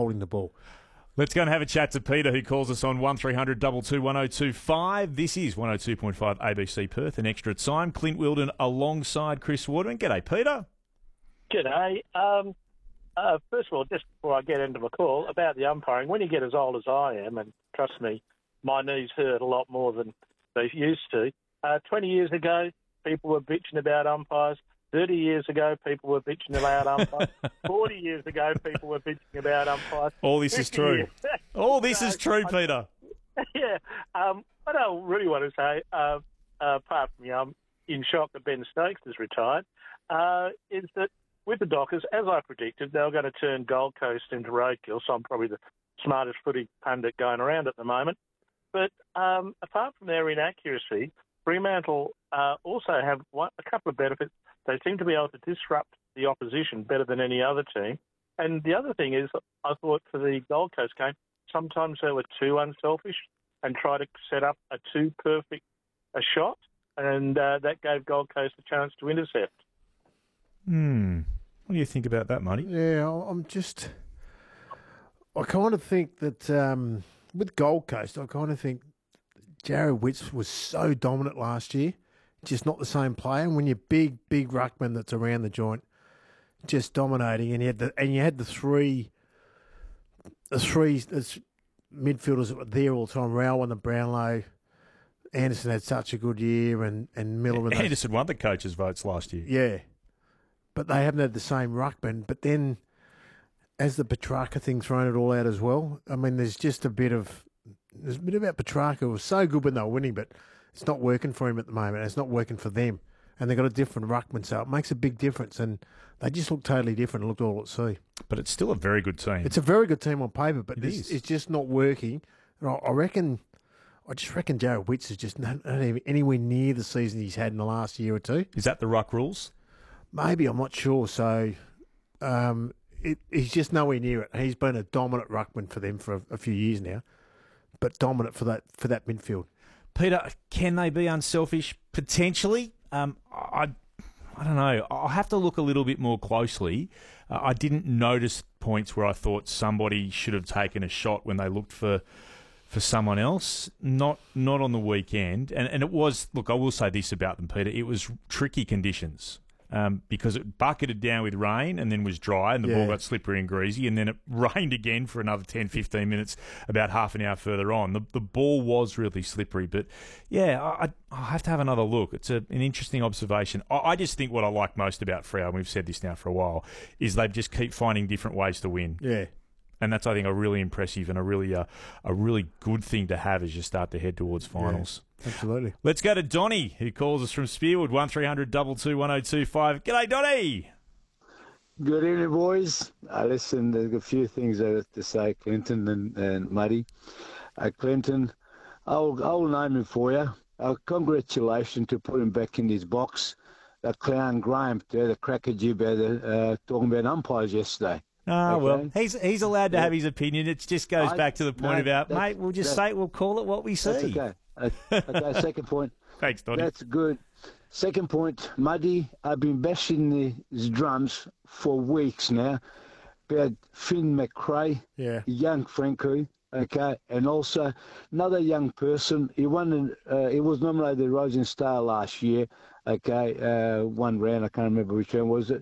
holding the ball. Let's go and have a chat to Peter, who calls us on 1300 22 1025. This is 102.5 ABC Perth, an extra time. Clint Wilden alongside Chris Waterman. G'day, Peter. G'day. First of all, just before I get into the call, about the umpiring, when you get as old as I am, and trust me, my knees hurt a lot more than they used to. 20 years ago, people were bitching about umpires. 30 years ago, people were bitching about umpires. 40 years ago, people were bitching about umpires. All this is true. All this is true, Peter. Yeah. What I really want to say, apart from, I'm in shock that Ben Stokes has retired, is that with the Dockers, as I predicted, they were going to turn Gold Coast into roadkill, so I'm probably the smartest footy pundit going around at the moment. But apart from their inaccuracy, Fremantle also have a couple of benefits. They seem to be able to disrupt the opposition better than any other team. And the other thing is, I thought for the Gold Coast game, sometimes they were too unselfish and tried to set up a too perfect a shot, and that gave Gold Coast a chance to intercept. What do you think about that, Marty? Yeah, I kind of think that with Gold Coast, I kind of think Jared Witts was so dominant last year, just not the same player. And when you're big ruckman that's around the joint, just dominating, and you had the three midfielders that were there all the time. Rowell and the Brownlow. Anderson had such a good year, and Miller. And Anderson won the coaches' votes last year. Yeah, but they haven't had the same ruckman. But then, as the Petrarca thing thrown it all out as well. I mean, there's a bit about Petrarca. It was so good when they were winning, but it's not working for him at the moment. It's not working for them. And they've got a different ruckman, so it makes a big difference. And they just look totally different and looked all at sea. But it's still a very good team. It's a very good team on paper, but it's just not working. And I just reckon Jared Witts is just not even anywhere near the season he's had in the last year or two. Is that the ruck rules? Maybe, I'm not sure. So he's just nowhere near it. He's been a dominant ruckman for them for a few years now, but dominant for that midfield. Peter, can they be unselfish? Potentially. I don't know. I'll have to look a little bit more closely. I didn't notice points where I thought somebody should have taken a shot when they looked for someone else. Not on the weekend. And it was, look, I will say this about them, Peter. It was tricky conditions. Because it bucketed down with rain and then was dry and the ball got slippery and greasy, and then it rained again for another 10, 15 minutes about half an hour further on. The ball was really slippery. But, yeah, I'll have to have another look. It's an interesting observation. I just think what I like most about Freo, and we've said this now for a while, is they just keep finding different ways to win. Yeah. And that's, I think, a really impressive and a really good thing to have as you start to head towards finals. Yeah, absolutely. Let's go to Donnie, who calls us from Spearwood, 1300 22 1025. G'day, Donnie. Good evening, boys. Listen, there's a few things I have to say, Clinton and Muddy. Clinton, I'll name him for you. Congratulations to put him back in his box. That clown Graham, the cracker jib, talking about umpires yesterday. Oh, well, he's allowed to have his opinion. It just goes back to the point about, mate, we'll call it what we see. That's okay. Okay, second point. Thanks, Donnie. That's good. Second point, Muddy, I've been bashing these drums for weeks now about Finn McRae, young Franco, okay, and also another young person. He was nominated the Rising Star last year, okay, one round, I can't remember which round was it,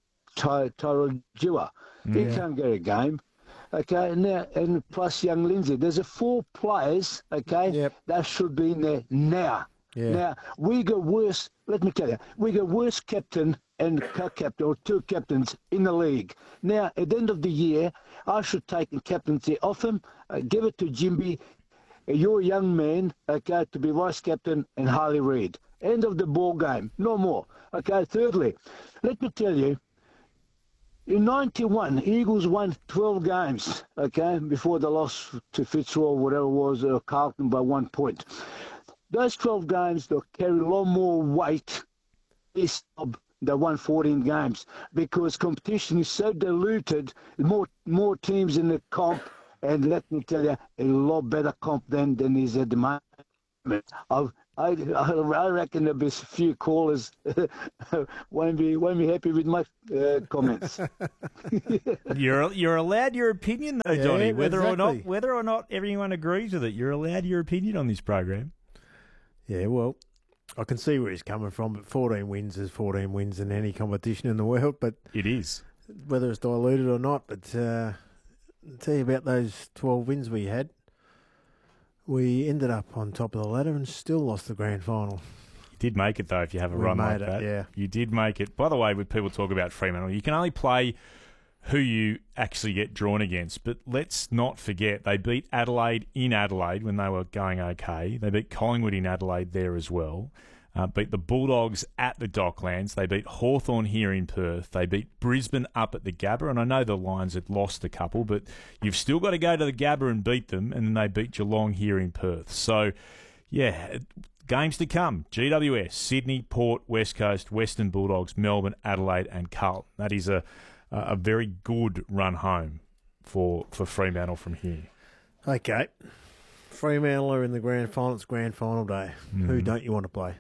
Tyrell Jua. He can't get a game. Okay, now, and plus young Lindsay. There's 4 players, okay, that should be in there now. Yeah. Now, we got worse, let me tell you, we got worse captain and co-captain, or 2 captains in the league. Now, at the end of the year, I should take the captaincy off him, give it to Jimby, your young man, okay, to be vice-captain, and Harley Reid. End of the ball game, no more. Okay, thirdly, let me tell you, in 91, Eagles won 12 games, okay, before the loss to Fitzroy, whatever it was, Carlton by 1 point. Those 12 games, they'll carry a lot more weight this the 114 games because competition is so diluted, more teams in the comp, and let me tell you, a lot better comp than is at the moment. I reckon there'll be a few callers won't be happy with my comments. You're allowed your opinion though, Johnny. Whether exactly. or not everyone agrees with it, you're allowed your opinion on this program. Yeah, well, I can see where he's coming from, but 14 wins is 14 wins in any competition in the world. But it is, whether it's diluted or not. But I'll tell you about those 12 wins we had. We ended up on top of the ladder and still lost the grand final. You did make it, though, if you have a run like that. Yeah. You did make it. By the way, when people talk about Fremantle, you can only play who you actually get drawn against. But let's not forget, they beat Adelaide in Adelaide when they were going okay. They beat Collingwood in Adelaide there as well. Beat the Bulldogs at the Docklands. They beat Hawthorn here in Perth. They beat Brisbane up at the Gabba. And I know the Lions had lost a couple, but you've still got to go to the Gabba and beat them. And then they beat Geelong here in Perth. So, yeah, games to come. GWS, Sydney, Port, West Coast, Western Bulldogs, Melbourne, Adelaide and Carlton. That is a very good run home for Fremantle from here. Okay. Fremantle are in the grand final. It's grand final day. Who don't you want to play?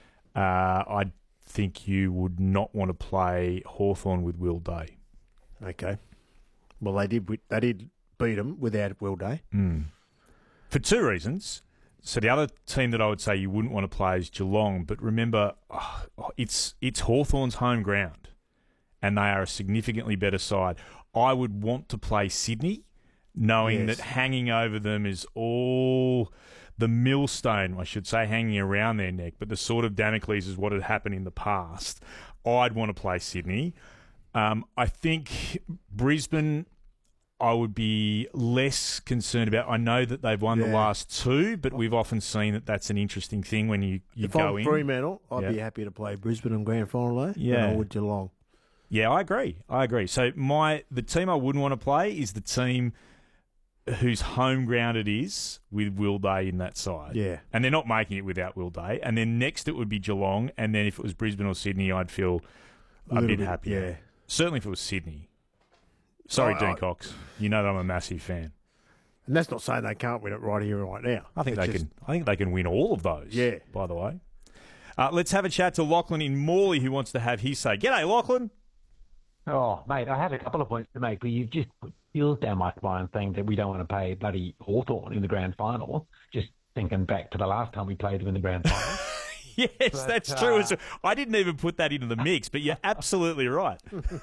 I think you would not want to play Hawthorn with Will Day. Okay. Well, they did beat them without Will Day. For two reasons. So the other team that I would say you wouldn't want to play is Geelong, but remember, it's Hawthorn's home ground, and they are a significantly better side. I would want to play Sydney, knowing that hanging over them is all the millstone, I should say, hanging around their neck, but the sword of Damocles is what had happened in the past. I'd want to play Sydney. I think Brisbane, I would be less concerned about. I know that they've won the last two, but we've often seen that that's an interesting thing when you go in. If I'm Fremantle, I'd be happy to play Brisbane in grand final day than I would Geelong. Yeah, I agree. So the team I wouldn't want to play is the team whose home ground it is with Will Day in that side. Yeah. And they're not making it without Will Day. And then next it would be Geelong. And then if it was Brisbane or Sydney, I'd feel a bit happier. Yeah. Certainly if it was Sydney. Sorry, Dean Cox. You know that I'm a massive fan. And that's not saying they can't win it right here, right now. I think they can win all of those, by the way. Let's have a chat to Lachlan in Morley, who wants to have his say. G'day, Lachlan. Oh, mate, I had a couple of points to make, but you've just put feels down my spine saying that we don't want to play bloody Hawthorn in the grand final. Just thinking back to the last time we played them in the grand final. Yes, that's true. I didn't even put that into the mix, but you're absolutely right.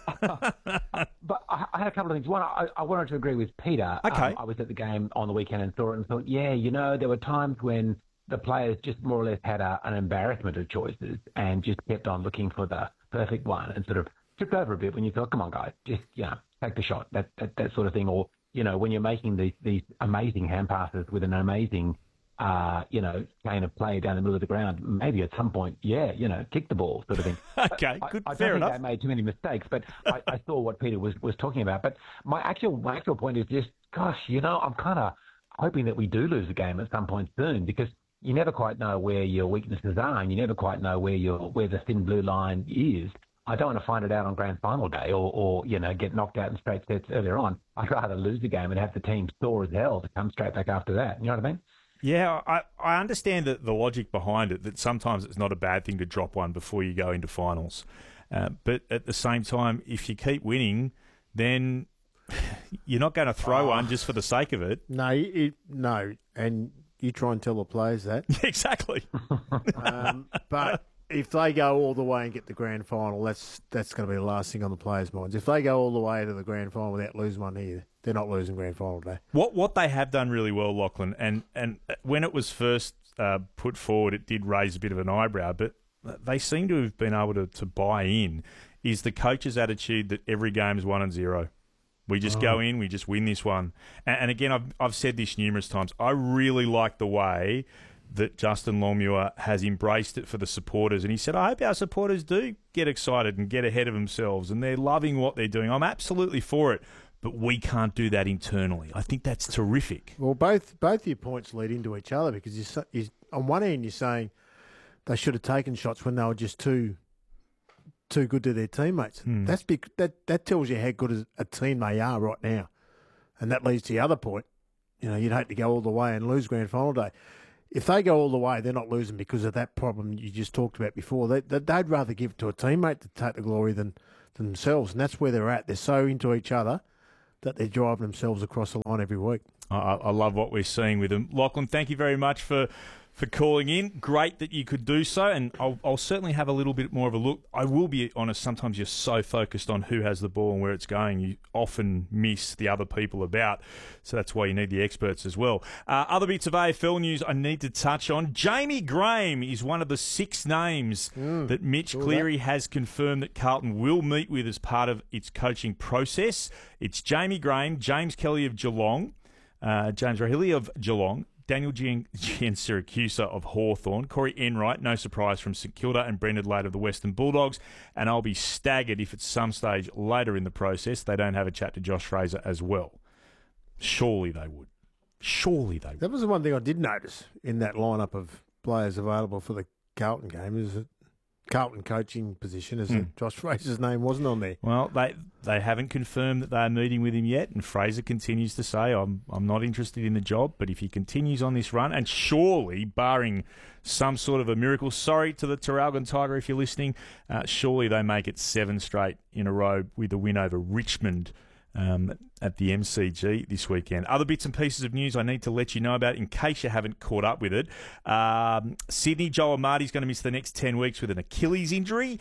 But I had a couple of things. One, I wanted to agree with Peter. Okay. I was at the game on the weekend and saw it and thought, there were times when the players just more or less had an embarrassment of choices and just kept on looking for the perfect one and sort of tripped over a bit when you thought, come on, guys, just, take the shot, that sort of thing. Or, when you're making these amazing hand passes with an amazing chain of play down the middle of the ground, maybe at some point, kick the ball sort of thing. Okay, good, fair enough. I don't think they made too many mistakes, but I saw what Peter was talking about. But my actual point is just, gosh, I'm kind of hoping that we do lose a game at some point soon, because you never quite know where your weaknesses are, and you never quite know where the thin blue line is. I don't want to find it out on grand final day or get knocked out in straight sets earlier on. I'd rather lose the game and have the team sore as hell to come straight back after that. You know what I mean? Yeah, I understand the logic behind it, that sometimes it's not a bad thing to drop one before you go into finals. But at the same time, if you keep winning, then you're not going to throw one just for the sake of it. No, no. And you try and tell the players that. Exactly. But if they go all the way and get the grand final, that's going to be the last thing on the players' minds. If they go all the way to the grand final without losing one here, they're not losing grand final day. What they have done really well, Lachlan, and when it was first put forward, it did raise a bit of an eyebrow, but they seem to have been able to buy in, is the coach's attitude that every game is 1-0. We just go in, we just win this one. And again, I've said this numerous times, I really like the way that Justin Longmuir has embraced it for the supporters. And he said, I hope our supporters do get excited and get ahead of themselves, and they're loving what they're doing. I'm absolutely for it, but we can't do that internally. I think that's terrific. Well, both your points lead into each other, because you on one end you're saying they should have taken shots when they were just too good to their teammates. That's big. That tells you how good a team they are right now. And that leads to the other point. You'd hate to go all the way and lose grand final day. if they go all the way, they're not losing because of that problem you just talked about before. They'd rather give it to a teammate to take the glory than themselves, and that's where they're at. They're so into each other that they're driving themselves across the line every week. I love what we're seeing with them. Lachlan, thank you very much for calling in. Great that you could do so, and I'll certainly have a little bit more of a look. I will be honest, sometimes you're so focused on who has the ball and where it's going, you often miss the other people about, so that's why you need the experts as well. Other bits of AFL news I need to touch on. Jamie Graham is one of the 6 names that Mitch Cleary has confirmed that Carlton will meet with as part of its coaching process. It's Jamie Graham, James Kelly of Geelong, James Rahilly of Geelong, Daniel Giansiracusa of Hawthorn, Corey Enright, no surprise, from St Kilda, and Brendan Lade of the Western Bulldogs. And I'll be staggered if at some stage later in the process they don't have a chat to Josh Fraser as well. Surely they would. That was the one thing I did notice in that lineup of players available for the Carlton game, is that Carlton coaching position, as Josh Fraser's name wasn't on there. Well, they haven't confirmed that they are meeting with him yet, and Fraser continues to say, I'm not interested in the job, but if he continues on this run, and surely, barring some sort of a miracle, sorry to the Traralgon Tiger if you're listening, surely they make it 7 straight in a row with a win over Richmond at the MCG this weekend. Other bits and pieces of news I need to let you know about in case you haven't caught up with it. Sydney, Joel Amartey's going to miss the next 10 weeks with an Achilles injury.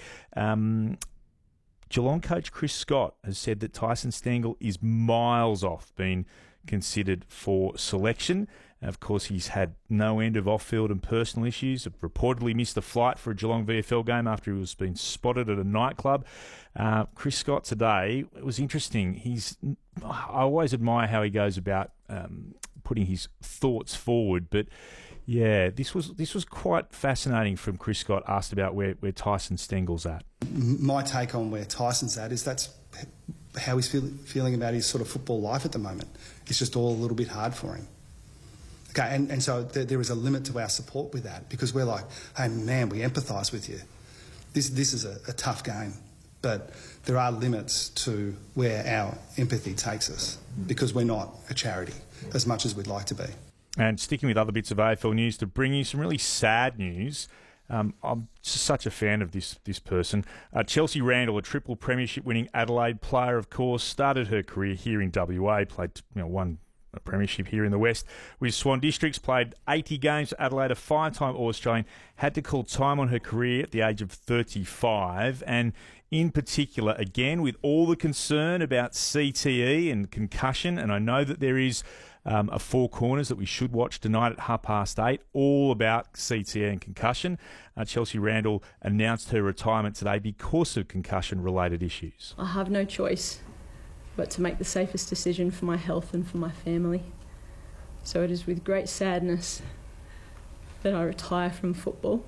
Geelong coach Chris Scott has said that Tyson Stengel is miles off being considered for selection. Of course, he's had no end of off-field and personal issues. Reportedly missed a flight for a Geelong VFL game after he was being spotted at a nightclub. Chris Scott today, it was interesting. I always admire how he goes about putting his thoughts forward, but yeah, this was quite fascinating from Chris Scott, asked about where Tyson Stengel's at. My take on where Tyson's at is that's how he's feeling about his sort of football life at the moment. It's just all a little bit hard for him. Okay, and so there is a limit to our support with that, because we're like, hey man, we empathise with you. This is a tough game, but there are limits to where our empathy takes us, because we're not a charity as much as we'd like to be. And sticking with other bits of AFL news, to bring you some really sad news. I'm such a fan of this person. Chelsea Randall, a triple premiership-winning Adelaide player, of course, started her career here in WA, played one a premiership here in the West with Swan Districts, played 80 games for Adelaide, a 5-time All-Australian, had to call time on her career at the age of 35, and in particular, again, with all the concern about CTE and concussion, and I know that there is a Four Corners that we should watch tonight at 8:30, all about CTE and concussion. Chelsea Randall announced her retirement today because of concussion-related issues. I have no choice but to make the safest decision for my health and for my family. So it is with great sadness that I retire from football.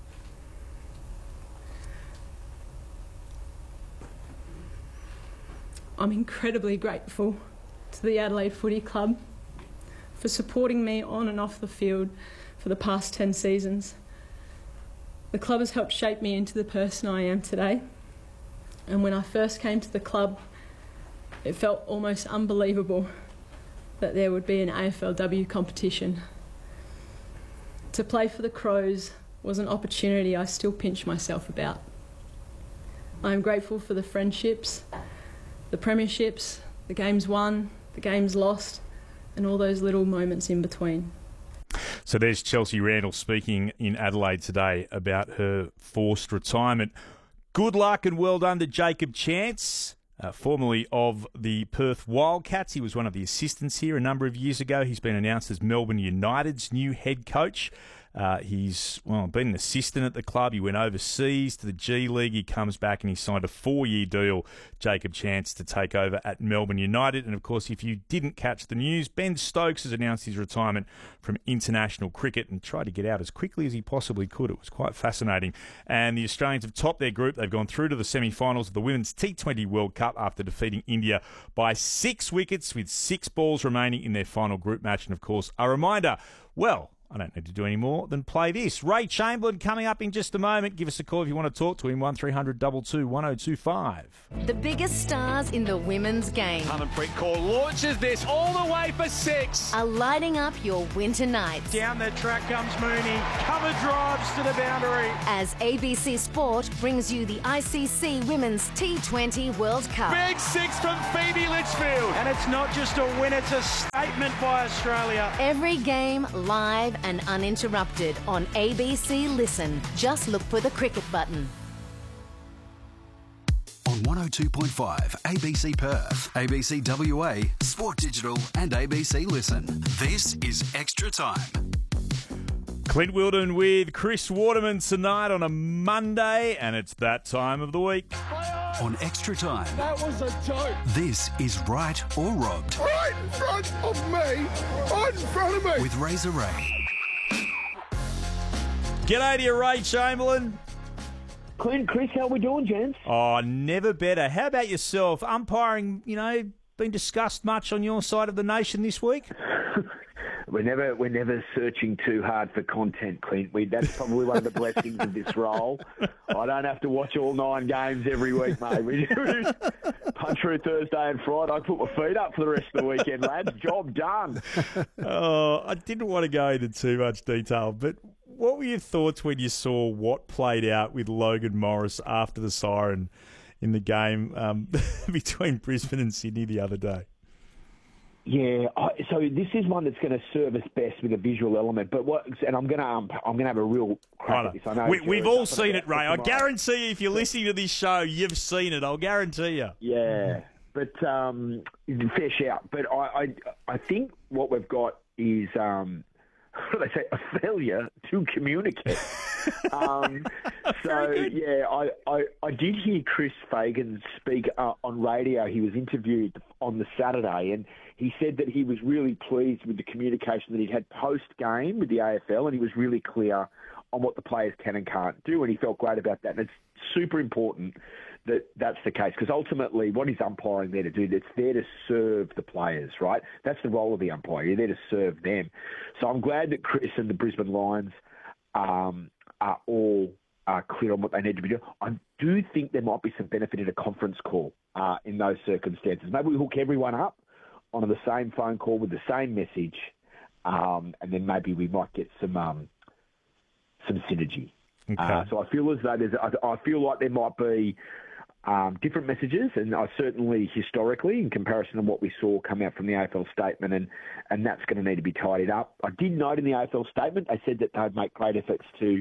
I'm incredibly grateful to the Adelaide Footy Club for supporting me on and off the field for the past 10 seasons. The club has helped shape me into the person I am today. And when I first came to the club, it felt almost unbelievable that there would be an AFLW competition. To play for the Crows was an opportunity I still pinch myself about. I am grateful for the friendships, the premierships, the games won, the games lost, and all those little moments in between. So there's Chelsea Randall speaking in Adelaide today about her forced retirement. Good luck and well done to Jacob Chance, formerly of the Perth Wildcats. He was one of the assistants here a number of years ago. He's been announced as Melbourne United's new head coach. He's been an assistant at the club. He went overseas to the G League. He comes back and he signed a 4-year deal, Jacob Chance, to take over at Melbourne United. And, of course, if you didn't catch the news, Ben Stokes has announced his retirement from international cricket and tried to get out as quickly as he possibly could. It was quite fascinating. And the Australians have topped their group. They've gone through to the semi-finals of the Women's T20 World Cup after defeating India by 6 wickets with 6 balls remaining in their final group match. And, of course, a reminder, I don't need to do any more than play this. Ray Chamberlain coming up in just a moment. Give us a call if you want to talk to him, 1300 22 1025. The biggest stars in the women's game Harmanpreet Kaur launches this all the way for 6. are lighting up your winter nights. Down the track comes Mooney. Cover drives to the boundary. As ABC Sport brings you the ICC Women's T20 World Cup. Big 6 from Phoebe Litchfield. And it's not just a win, it's a statement by Australia. Every game live and uninterrupted on ABC Listen. Just look for the cricket button. On 102.5 ABC Perth, ABC WA, Sport Digital and ABC Listen. This is Extra Time. Clint Wilden with Chris Waterman tonight on a Monday, and it's that time of the week. On Extra Time. That was a joke. This is Right or Robbed. Right in front of me. Right in front of me. With Razor Ray. G'day to you, Ray Chamberlain. Clint, Chris, how we doing, gents? Oh, never better. How about yourself? Umpiring, been discussed much on your side of the nation this week? We're never searching too hard for content, Clint. That's probably one of the blessings of this role. I don't have to watch all 9 games every week, mate. We just punch through Thursday and Friday. I put my feet up for the rest of the weekend, lads. Job done. Oh, I didn't want to go into too much detail, but what were your thoughts when you saw what played out with Logan Morris after the siren in the game between Brisbane and Sydney the other day? Yeah, so this is one that's going to serve us best with a visual element. And I'm going to have a real crack at this. I know we've all seen it, Ray. I guarantee you, if you're listening to this show, you've seen it. I'll guarantee you. Yeah, but fair shout. But I think what we've got is what do they say? A failure to communicate. I did hear Chris Fagan speak on radio. He was interviewed on the Saturday, and he said that he was really pleased with the communication that he'd had post-game with the AFL, and he was really clear on what the players can and can't do, and he felt great about that. And it's super important that that's the case, because ultimately what is umpiring there to do? It's there to serve the players, right? That's the role of the umpire. You're there to serve them. So I'm glad that Chris and the Brisbane Lions are all clear on what they need to be doing. I do think there might be some benefit in a conference call in those circumstances. Maybe we hook everyone up on the same phone call with the same message, and then maybe we might get some synergy. Okay. So I feel as though I feel like there might be different messages, and certainly historically, in comparison to what we saw come out from the AFL statement, and that's going to need to be tidied up. I did note in the AFL statement, they said that they'd make great efforts to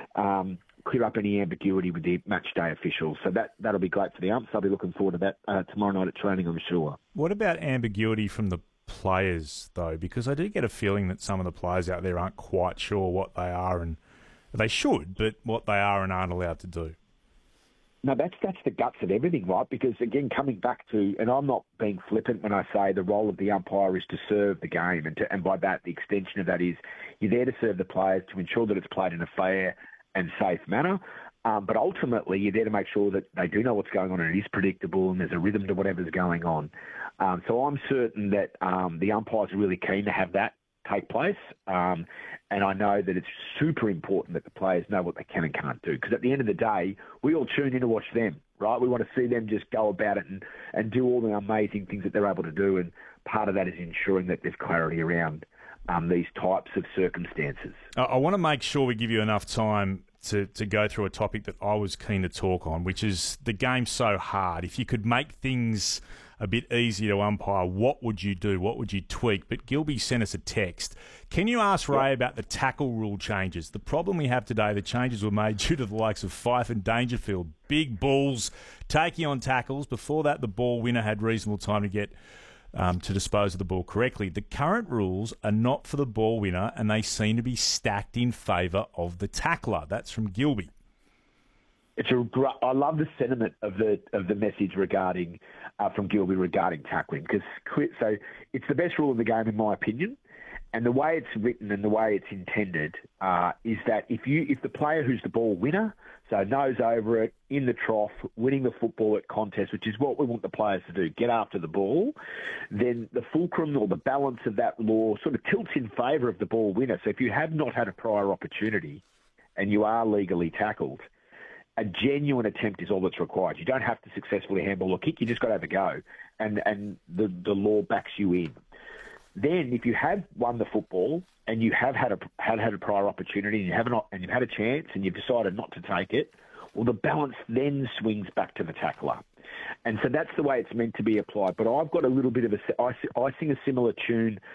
clear up any ambiguity with the match day officials. So that'll be great for the umps. I'll be looking forward to that tomorrow night at training, I'm sure. What about ambiguity from the players, though? Because I do get a feeling that some of the players out there aren't quite sure what they are, and they should, but what they are and aren't allowed to do. No, that's the guts of everything, right? Because, again, coming back to, and I'm not being flippant when I say the role of the umpire is to serve the game, and by that, the extension of that is you're there to serve the players, to ensure that it's played in a fair and safe manner. But ultimately, you're there to make sure that they do know what's going on and it is predictable and there's a rhythm to whatever's going on. So I'm certain that the umpires are really keen to have that take place. And I know that it's super important that the players know what they can and can't do. Because at the end of the day, we all tune in to watch them, right? We want to see them just go about it and do all the amazing things that they're able to do. And part of that is ensuring that there's clarity around these types of circumstances. I want to make sure we give you enough time to go through a topic that I was keen to talk on, which is the game's so hard. If you could make things a bit easier to umpire, what would you do? What would you tweak? But Gilby sent us a text. Can you ask Ray about the tackle rule changes? The problem we have today, the changes were made due to the likes of Fife and Dangerfield. Big balls taking on tackles. Before that, the ball winner had reasonable time to get to dispose of the ball correctly. The current rules are not for the ball winner, and they seem to be stacked in favour of the tackler. That's from Gilby. I love the sentiment of the message regarding from Gilby regarding tackling, because so it's the best rule in the game in my opinion, And the way it's written and the way it's intended is that if the player who's the ball winner, so nose over it, in the trough, winning the football at contest, which is what we want the players to do, get after the ball, then the fulcrum or the balance of that law sort of tilts in favour of the ball winner. So if you have not had a prior opportunity and you are legally tackled, a genuine attempt is all that's required. You don't have to successfully handball or kick, you just got to have a go. And the law backs you in. Then, if you have won the football and you have had a prior opportunity and you've had a chance and you've decided not to take it, well, the balance then swings back to the tackler, and so that's the way it's meant to be applied. But I've got a little bit of I sing a similar tune